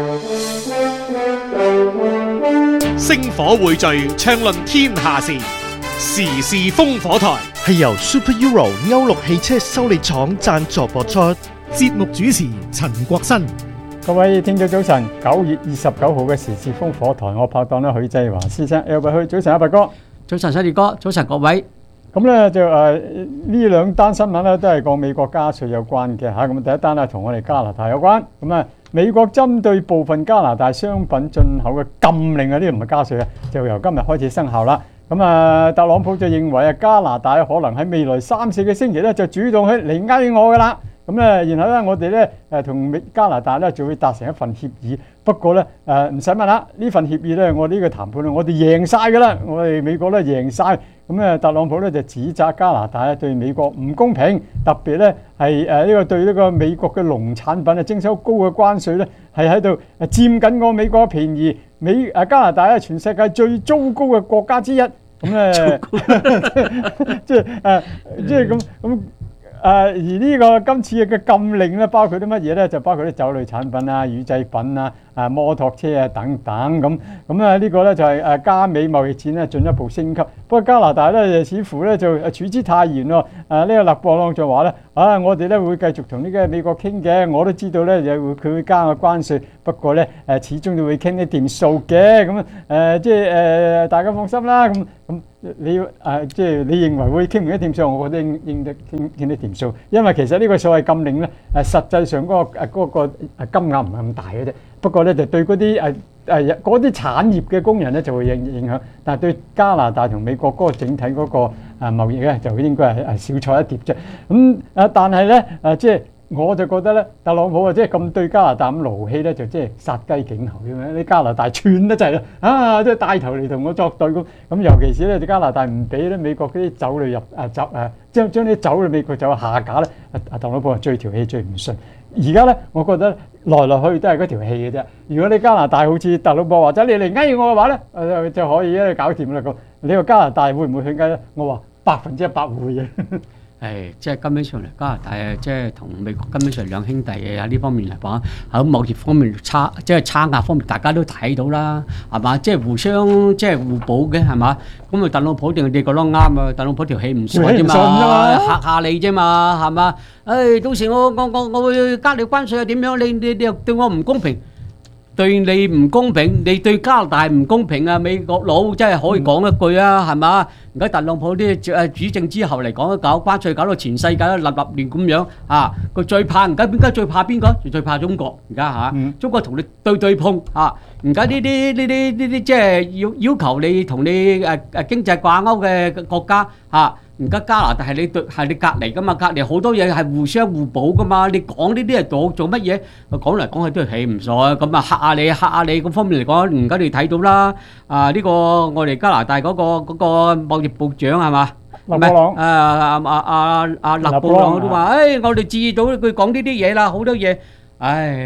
星火匯聚，暢論天下事，時事烽火台係由 Super Euro 歐陸汽車修理廠贊助播出。節目主持陳國新。 各位聽眾早晨，九月二十九號嘅時事烽火台，我拍檔咧許繼華先生，有位去早晨阿伯哥， 早晨西烈哥，早晨各位。 咁咧就誒呢兩單新聞咧都係講美國加稅有關嘅嚇，咁第一單咧同我哋加拿大有關，咁啊美國針對部分加拿大商品進口嘅禁令啊，呢個唔係加稅啊，就由今日開始生效啦。咁啊特朗普就認為啊加拿大可能喺未來三四個星期咧就主動去嚟翳我噶啦。咁咧，然後咧，我哋咧誒同美加拿大咧就會達成一份協議。不過咧誒唔使問啦，呢份協議咧，我呢個談判咧，我哋贏晒噶啦，我哋美國咧贏晒。咁咧，特朗普咧就指責加拿大咧對美國唔公平，特別咧係誒呢個對呢個美國嘅農產品啊徵收高嘅關稅咧，係喺度誒佔緊個美國便宜。美誒加拿大係全世界最糟糕嘅國家之一。咁咧，即係誒，即係咁咁。誒、呃、而呢個今次嘅禁令咧，包括啲乜嘢咧？就包括啲酒類產品啊、乳製品啊、啊摩托車啊等等咁。咁啊呢個咧就係誒加美貿易戰咧進一步升級。不過加拿大咧似乎咧就誒處之泰然喎。誒、啊、呢、這個勒布朗就話咧，啊我哋咧會繼續同呢個美國傾嘅。我都知道咧，又會佢會加個關稅，不過咧誒始終都會傾啲掂數嘅。咁誒即係誒大家放心啦。咁咁。你誒、呃、即係你認為會傾唔傾掂數？我覺得應應得傾傾得掂數，因為其實呢個所謂禁令咧誒，實際上嗰、嗰個誒嗰個金額唔係咁大嘅啫。不過咧就對嗰啲誒誒嗰啲產業嘅工人咧就會影影響，但係對加拿大同美國嗰個整體嗰個誒貿易咧就應該係誒小菜一碟啫。咁誒但係咧誒即係。我就覺得咧，特朗普啊，即係咁對加拿大咁勞氣咧，就即係殺雞儆猴咁樣。啲加拿大串得滯啦，啊，即係帶頭嚟同我作對咁。咁尤其是咧，加拿大唔俾咧美國嗰啲酒類入啊酒誒，將將啲酒類美國酒下架咧。啊，特朗普係追條氣追唔順。而家咧，我覺得來來去去都係嗰條氣嘅啫。如果你加拿大好似特朗普或者你嚟翳我嘅話咧，誒就可以咧搞掂啦。咁你話加拿大會唔會去翳咧？我話百分之一百會嘅。 誒，即係根本上嚟加拿大啊，即係同美國根本上兩兄弟嘅喺呢方面嚟講，喺貿易方面差，即係差額方面大家都睇到啦，係嘛？即係互相即係互補嘅，係嘛？咁啊，特朗普定你覺得啱啊？特朗普條氣唔順啫嘛，嚇下你啫嘛，係嘛？誒，到時我我我我會加你關稅啊？點樣？你你你又對我唔公平？對你唔公平，你對加拿大唔公平啊！美國佬真係可以講一句啊，係嘛？而家特朗普啲誒主政之後嚟講，搞關稅搞到全世界都立立亂咁樣啊！佢最怕而家邊家最怕邊個？最怕中國而家嚇，中國同你對對碰啊！而家呢啲呢啲呢啲即係要要求你同你誒誒經濟掛鈎嘅國家嚇。而家加拿大係你對係你隔離噶嘛，隔離好多嘢係互相互補噶嘛。你講呢啲係做做乜嘢？講嚟講去都係氣唔爽咁啊！嚇下你嚇下你咁方面嚟講，而家你睇到啦啊！呢個我哋加拿大嗰個嗰個貿易部長係嘛？ 勒布朗啊啊啊啊啊！勒布朗都話：誒，我哋注意到佢講呢啲嘢啦，好多嘢。唉，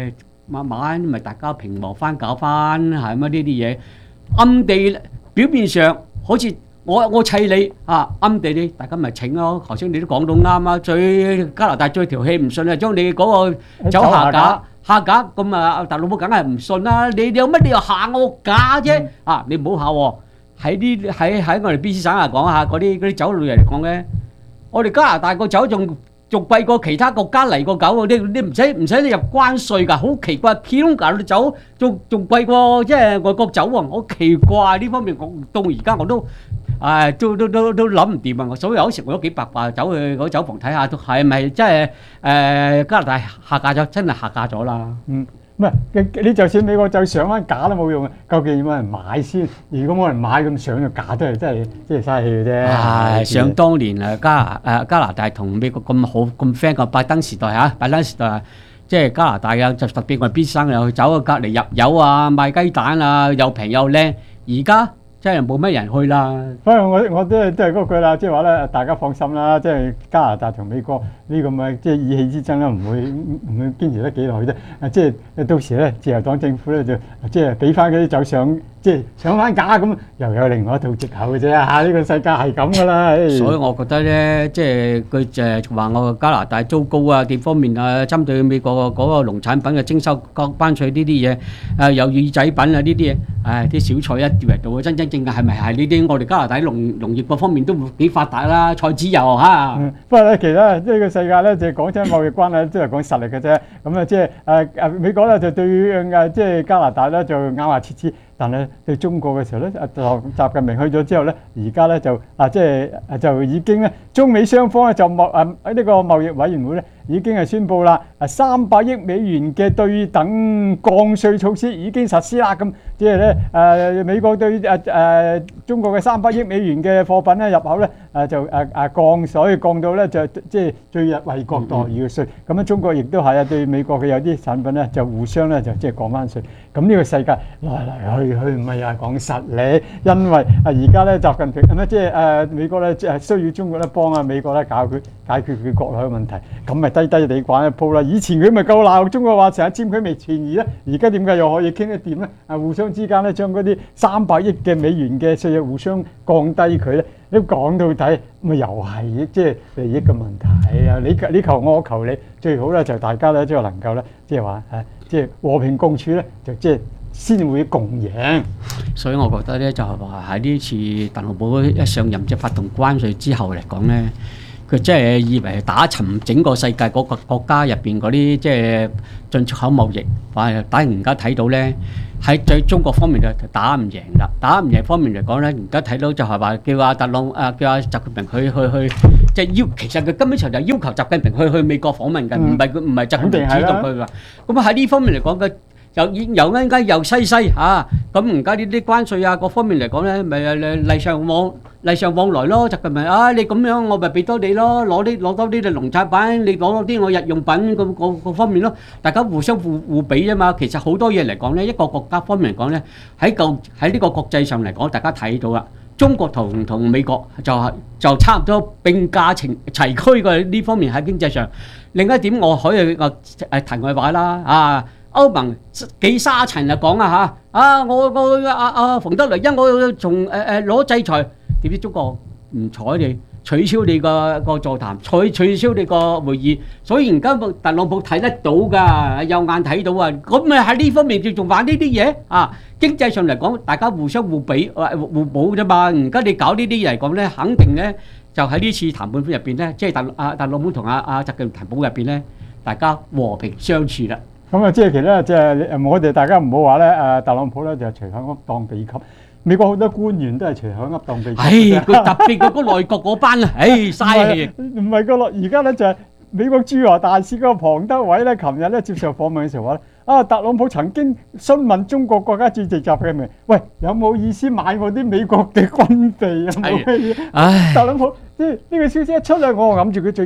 慢慢咪大家平和翻搞翻係乜呢啲嘢，暗地表面上好似我我砌你啊，暗地你大家咪請咯。頭先你都講到啱啊，最加拿大最條氣唔順啊，將你嗰個走下架。下架咁啊！大老母梗係唔信啦！你有乜理由下我架啫？嗯、啊！你唔好下喎！喺啲喺喺我哋 B C 省嚟講下嗰啲嗰啲酒類嚟講咧，我哋加拿大個酒仲仲貴過其他國家嚟個酒，你你唔使唔使你入關稅㗎，好奇怪！皮隆格啲酒仲仲貴過即係外國酒喎，好奇怪呢方面，我到而家我都。誒都都都都諗唔掂啊！所以有時我都幾八卦，走去嗰酒房睇下，都係咪真係誒加拿大下架咗？真係下架咗啦。 嗯，唔係你你就算美國就上翻架都冇用啊！究竟有冇人買先？如果冇人買咁上咗架都係真係即係嘥氣嘅啫。 係想當年誒加誒加拿大同美國咁好咁 friend 個拜登時代嚇，拜登時代即係加拿大啊，就特別我哋必生又去走去隔離入油啊，賣雞蛋啊，又平又靚。而家真係冇乜人去啦。 反正我我都係都係嗰句啦，即係話咧，大家放心啦，即係加拿大同美國呢個咪即係意氣之爭啦，唔會唔會堅持得幾耐啫。啊，即係到時咧，自由黨政府咧就即係俾翻嗰啲酒上，即係上翻架咁，又有另外一套藉口嘅啫。嚇，呢個世界係咁噶啦。 所以我覺得咧，即係佢就話我加拿大租高啊，點方面啊，針對美國嗰個農產品嘅徵收關稅呢啲嘢，誒有耳仔品啊呢啲嘢，誒啲小菜一碟嚟到，真真。係咪係呢啲？我哋加拿大農農業嗰方面都幾發達啦，菜籽油嚇。嗯， 不過咧，其實呢個世界咧，就係講真貿易關係都係講實力嘅啫。咁啊，即係誒誒美國咧就對誒即係加拿大咧就咬牙切齒，但係對中國嘅時候咧，習習近平去咗之後咧，而家咧就啊即係就已經咧中美雙方咧就貿誒喺呢個貿易委員會咧已經係宣布啦，啊三百億美元嘅對等降稅措施已經實施啦。咁即係咧誒美國對誒誒中國嘅三百億美元嘅貨品咧入口咧誒就誒誒降，所以降到咧就即係最惠國待遇嘅稅。咁樣中國亦都係啊對美國嘅有啲產品咧就互相咧就即係降翻稅。咁呢個世界來來去去唔係又係講實力，因為啊而家咧習近平咁咧即係誒美國咧即係需要中國咧幫啊美國咧解決解決佢國內嘅問題，咁咪低低地玩一鋪啦。以前佢咪夠鬧中國話成日佔佢未便宜咧，而家點解又可以傾得掂咧？啊互相之間咧將嗰啲三百億嘅美元嘅稅互相降低佢咧，你講到底咪又係即係利益嘅問題啊！你你求我，我求你，最好咧就大家咧即係能夠咧即係話誒即係和平共處咧，就即係先會共贏。 所以我覺得咧就係話喺呢次特朗普一上任即係發動關稅之後嚟講咧，佢即係以為打沉整個世界嗰個國家入邊嗰啲即係進出口貿易，話但係而家睇到咧喺對中國方面就打唔贏啦。打唔贏方面嚟講咧，而家睇到就係話叫阿特朗啊叫阿習近平去去去，即係要其實佢根本上就要求習近平去去美國訪問嘅，唔係佢唔係習近平主動去㗎。咁啊喺呢方面嚟講嘅。又又啱啱又西西嚇，咁而家呢啲關稅啊各方面嚟講咧，咪禮尚往禮尚往來咯，就係咪啊？你咁樣我咪俾多你咯，攞啲攞多啲嘅農產品，你攞多啲我日用品咁個個方面咯，大家互相互互比啫嘛。其實好多嘢嚟講咧，一個國家方面嚟講咧，喺舊喺呢個國際上嚟講，大家睇到啦，中國同同美國就係就差唔多並駕齊齊驅嘅呢方面喺經濟上。另一點我可以誒誒題外話啦啊！歐盟幾沙塵就講啊嚇啊！我我阿阿馮德萊恩，我從誒誒攞制裁，點知中國唔睬你，取消你個個座談，取取消你個會議，所以而家特朗普睇得到㗎，有眼睇到啊！咁咪喺呢方面就仲玩呢啲嘢啊！經濟上嚟講，大家互相互比互互補啫嘛。而家你搞呢啲嘢嚟講咧，肯定咧就喺呢次談判入邊咧，即係特阿特朗普同阿阿習近平談判入邊咧，大家和平相處啦。 咁啊，即係其實即係我哋大家唔好話咧，誒特朗普咧就隨口噏當秘笈，美國好多官員都係隨口噏當秘笈。唉，佢特別嗰個內閣嗰班啊，唉嘥氣。 唔係個內，而家咧就係美國駐華大使嗰個龐德偉咧，琴日咧接受訪問嘅時候話咧，啊特朗普曾經詢問中國國家主席習近平，喂有冇意思買我啲美國嘅軍備啊？冇乜嘢。唉，特朗普即係呢個消息一出嚟，我揞住佢最笑。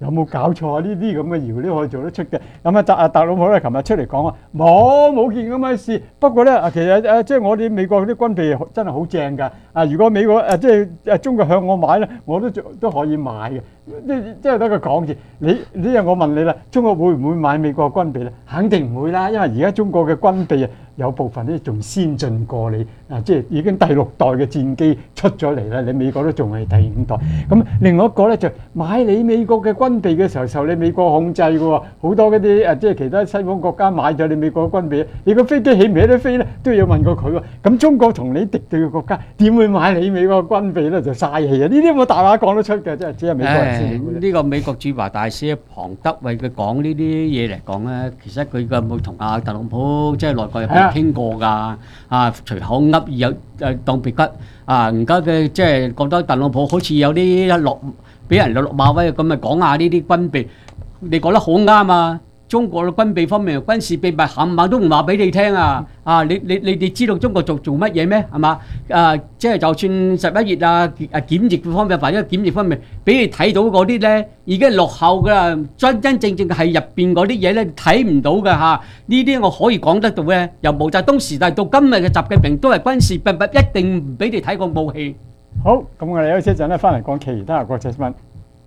有冇搞錯啊？呢啲咁嘅謠都可以做得出嘅。咁啊，特啊特朗普咧，琴日出嚟講話冇冇件咁嘅事。不過咧，啊其實誒即係我哋美國啲軍備真係好正㗎。啊，如果美國誒即係誒中國向我買咧，我都都可以買嘅。即即係得個講字。你呢日我問你啦，中國會唔會買美國軍備咧？肯定唔會啦，因為而家中國嘅軍備啊，有部分咧仲先進過你啊，即係已經第六代嘅戰機出咗嚟啦，你美國都仲係第五代。咁另外一個咧就買你美國嘅軍備嘅時候受你美國控制嘅喎，好多嗰啲誒即係其他西方國家買咗你美國嘅軍備，你個飛機起唔起得飛咧都要問過佢喎。咁中國同你敵對嘅國家點會買你美國嘅軍備咧？就嘥氣啊！呢啲冇大話講得出嘅，真係只係美國人先。 呢個美國駐華大使龐德為佢講呢啲嘢嚟講咧，其實佢嘅冇同阿特朗普即係內閣入邊傾過㗎，啊隨口噏有誒當別吉啊！而家嘅即係覺得特朗普好似有啲落俾人落馬威咁，咪講下呢啲軍備，你講得好啱啊！中國嘅軍備方面軍事秘密冚唪唥都唔話俾你聽啊！啊，你你你哋知道中國做做乜嘢咩？係嘛？啊，即係就算十一月啊啊檢疫方面，或者檢疫方面，俾你睇到嗰啲咧，已經落後㗎啦。真真正正係入邊嗰啲嘢咧，睇唔到㗎嚇。呢啲我可以講得到咧，由毛澤東時代到今日嘅習近平都係軍事秘密，一定唔俾你睇個武器。 好，咁我哋休息一陣咧，翻嚟講其他國際新聞。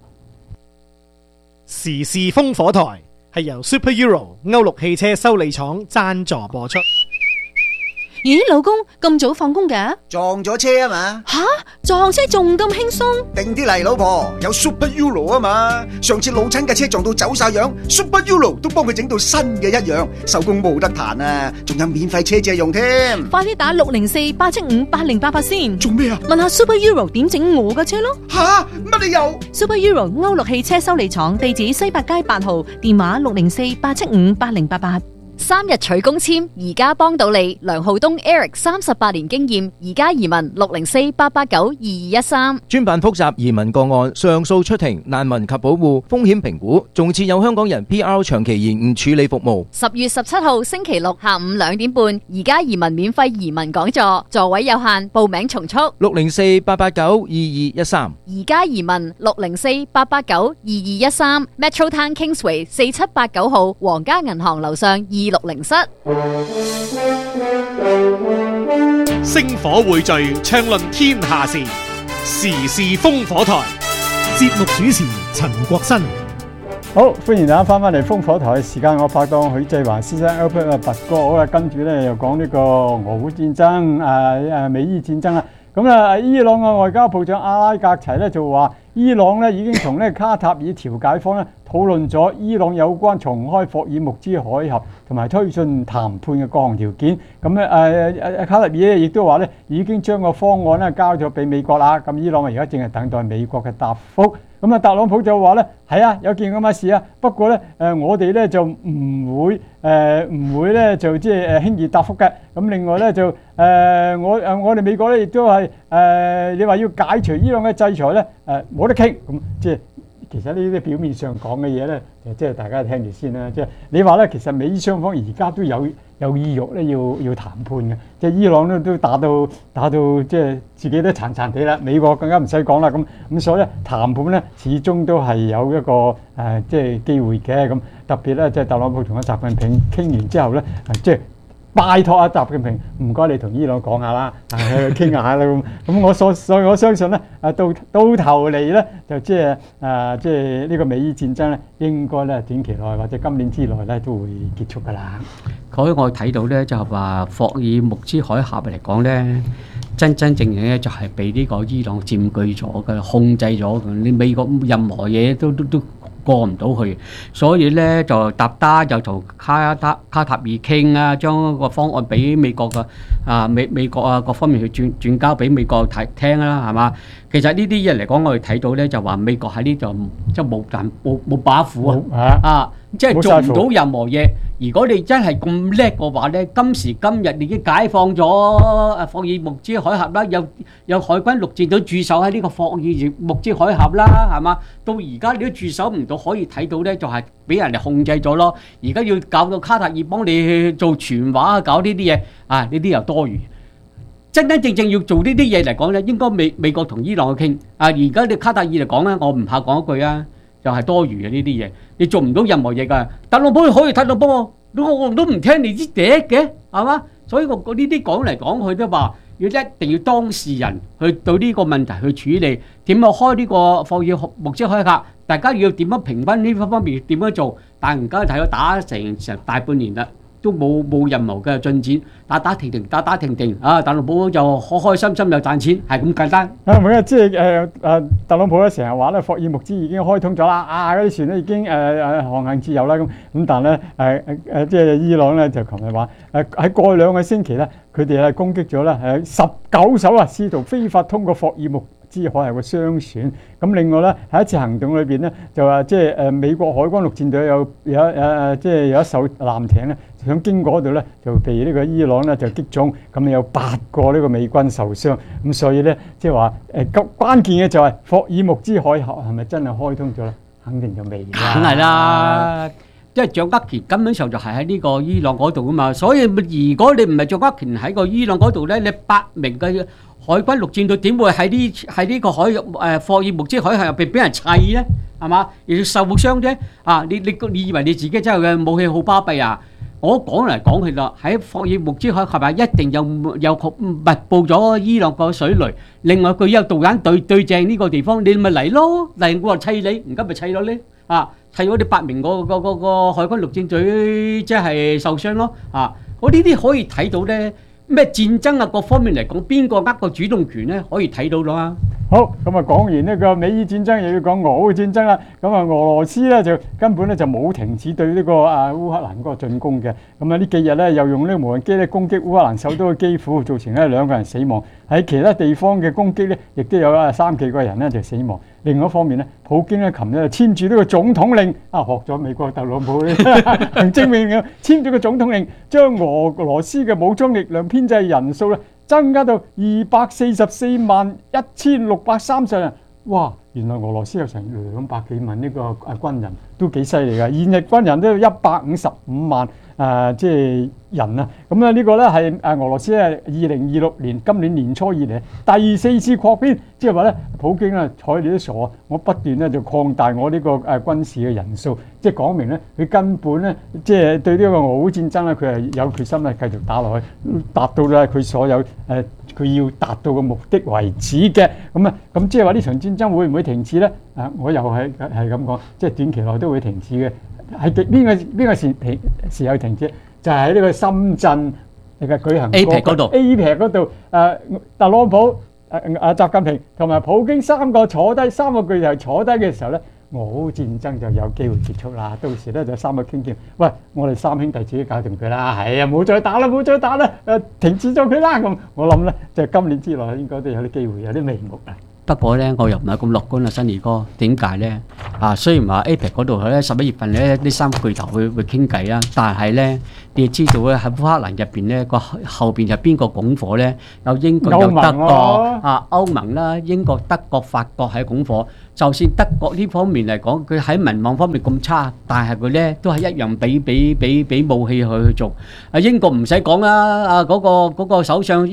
時事風火台係由 Super Euro 歐陸汽車修理廠贊助播出。 咦，老公咁早放工嘅？ 撞咗車啊嘛！ 吓，撞車仲咁輕鬆？ 定啲嚟，老婆，有 Super Euro 啊嘛！上次老親架車撞到走晒樣 ，Super Euro 都幫佢整到新嘅一樣，手工冇得彈啊！仲有免費車借用添。 快啲打六零四八七五八零八八先。 做咩啊？ 問下 Super Euro 點整我架車咯。 吓，乜理由 ？Super Euro 歐陸汽車修理廠，地址西八街八號，電話六零四八七五八零八八。 三日取公簽，而家幫到你。梁浩東 Eric 三十八年經驗，而家移民六零四八八九二二一三。 專辦複雜移民個案，上訴出庭、難民及保護、風險評估，仲設有香港人 P R 長期延誤處理服務。 十月十七號星期六下午兩點半，而家移民免費移民講座，座位有限，報名從速。 六零四八八九二二一三。 而家移民六零四八八九二二一三 Metro Town Kingsway 四七八九號皇家銀行樓上二六零室。 星火匯聚，暢論天下事，時事風火台。節目主持陳國新。 好，歡迎大家翻返嚟風火台嘅時間，我拍檔許志華先生 Albert 啊，拔哥好啊，跟住咧又講呢個俄烏戰爭，誒、啊、誒美伊戰爭啦。咁啊，伊朗嘅外交部長阿拉格齊咧就話，伊朗咧已經同呢卡塔爾調解方咧討論咗伊朗有關重開霍爾木茲海峽同埋推進談判嘅各項條件。咁咧誒誒卡塔爾咧亦都話咧已經將個方案咧交咗俾美國啦。咁伊朗啊而家正係等待美國嘅答覆。咁啊，特朗普就話咧係啊，有件咁嘅事啊，不過咧誒、呃、我哋咧就唔會誒唔、呃、會咧就即係誒輕易答覆嘅。咁另外咧就誒、呃、我誒我哋美國咧亦都係誒、呃、你話要解除伊朗嘅制裁咧誒冇得傾。咁即係其實呢啲表面上講嘅嘢咧，即係大家聽住先啦。即係你話咧，其實美伊雙方而家都有有意欲咧要要談判嘅。即係伊朗咧都打到打到即係自己都殘殘地啦，美國更加唔使講啦。咁咁所以咧談判咧始終都係有一個誒、呃、即係機會嘅。咁特別咧即係特朗普同阿習近平傾完之後咧，即係拜託阿習近平，唔該你同伊朗講下啦，傾下啦咁。咁我所所以我相信咧，誒到到頭嚟咧，就即係誒即係呢個美伊戰爭咧，應該咧短期內或者今年之內咧都會結束㗎啦。 所以我睇到咧就係話霍爾木茲海峽嚟講咧，真真正正咧就係被呢個伊朗佔據咗嘅、控制咗嘅。你美國任何嘢都都都過唔到去，所以咧就搭單就同卡塔卡塔爾傾啊，將個方案俾美國嘅啊美美國啊各方面去轉轉交俾美國睇聽啦，係嘛？其實呢啲嘢嚟講，我哋睇到咧就話美國喺呢度即係冇但冇冇把斧啊啊！即係做唔到任何嘢。如果你真係咁叻嘅話咧，今時今日你已經解放咗誒霍爾木茲海峽啦，有有海軍陸戰隊駐守喺呢個霍爾木茲海峽啦，係嘛？到而家你都駐守唔到，可以睇到咧就係俾人哋控制咗咯。而家要搞到卡塔爾幫你做傳話，搞呢啲嘢啊，呢啲又多餘。真真正正要做呢啲嘢嚟講咧，應該美美國同伊朗去傾啊。而家你卡塔爾嚟講咧，我唔怕講一句啊。 又係多餘嘅呢啲嘢，你做唔到任何嘢㗎。特朗普可以特朗普，我我都唔聽你啲嗲嘅，係嘛？所以我我呢啲講嚟講去都話，要一定要當事人去對呢個問題去處理，點樣開呢個霍爾木茲海峽，大家要點樣平均呢方面點樣做？但係而家睇到打成成大半年啦。都冇冇任何嘅進展，打打停停，打打停停，啊！特朗普就開開心心又賺錢，係咁簡單。 啊，唔係啊，即係誒誒，特朗普咧成日話咧，霍爾木茲已經開通咗啦，啊嗰啲船咧已經誒誒航行自由啦咁，咁但係咧誒誒誒，即係伊朗咧就琴日話誒喺過去兩個星期咧，佢哋係攻擊咗咧誒十九艘啊，試圖非法通過霍爾木茲海峽嘅商船。咁另外咧喺一次行動裏邊咧，就話即係誒美國海軍陸戰隊有有誒誒，即係有一艘艦艇咧。想經過嗰度咧，就被呢個伊朗咧就擊中，咁有八個呢個美軍受傷，咁所以咧即係話誒關關鍵嘅就係霍爾木茲海峽係咪真係開通咗咧？肯定就未啦。 梗係啦，因為掌握權根本上就係喺呢個伊朗嗰度啊嘛，所以如果你唔係掌握權喺個伊朗嗰度咧，你八名嘅海軍陸戰隊點會喺呢喺呢個海誒霍爾木茲海峽入邊俾人砌咧？係嘛？而要受傷啫啊！你你你以為你自己真係嘅武器好巴閉啊？我講嚟講去啦，喺霍爾木茲海峽係一定有有密佈咗伊朗個水雷，另外佢有導彈對對正呢個地方，你咪嚟咯，嚟我話砌你，而家咪砌咗咧啊！砌咗啲八名個個個個海軍陸戰隊即係受傷咯啊！我呢啲可以睇到咧，咩戰爭啊各方面嚟講，邊個握個主動權咧，可以睇到啦。 好，咁啊講完呢個美伊戰爭，又要講俄烏戰爭啦。咁啊，俄羅斯咧就根本咧就冇停止對呢個啊烏克蘭嗰個進攻嘅。咁啊呢幾日咧又用呢個無人機咧攻擊烏克蘭首都嘅基輔，造成咧兩個人死亡。喺其他地方嘅攻擊咧，亦都有啊三幾個人咧就死亡。另外一方面咧，普京咧琴日就簽住呢個總統令，啊學咗美國特朗普咧行政命令，簽咗個總統令，將俄羅斯嘅武裝力量編制人數咧增加到二百四十四萬一千六百三十人，哇！原來俄羅斯有成兩百幾萬呢個啊軍人，都幾犀利㗎。現役軍人都有一百五十五萬啊，即係人啊。咁咧呢個咧係啊俄羅斯咧二零二六年今年年初以嚟第四次擴編，即係話咧普京啊睬你都傻啊！我不斷咧就擴大我呢個誒軍事嘅人數，即係講明咧佢根本咧即係對呢個俄烏戰爭咧佢係有決心咧繼續打落去，達到咧佢所有誒佢要達到嘅目的為止嘅。咁啊咁即係話呢場戰爭會唔會停止咧？啊，我又係係咁講，即係短期內都會停止嘅。係邊個邊個時停時候停止？就係喺呢個深圳嘅舉行 A P E C 嗰度 A P E C 嗰度，誒特朗普、誒誒習近平同埋普京三個坐低，三個巨頭坐低嘅時候咧，俄烏戰爭就有機會結束啦。到時咧就三個傾掂，喂，我哋三兄弟自己搞掂佢啦。係啊，冇再打啦，冇再打啦，誒停止咗佢啦。咁我諗咧，就今年之內應該都有啲機會，有啲眉目啊。 不過咧，我又唔係咁樂觀啊，新兒哥。點解咧？啊，雖然話 A P E C 嗰度咧十一月份咧呢三個巨頭會會傾偈啦，但係咧你知道咧喺烏克蘭入邊咧個後邊係邊個拱火咧？有英國、有德國啊，歐盟啦，英國、德國、法國係拱火。就算德國呢方面嚟講，佢喺民望方面咁差，但係佢咧都係一樣俾俾俾俾武器去去做。啊，英國唔使講啦，啊嗰個嗰個首相。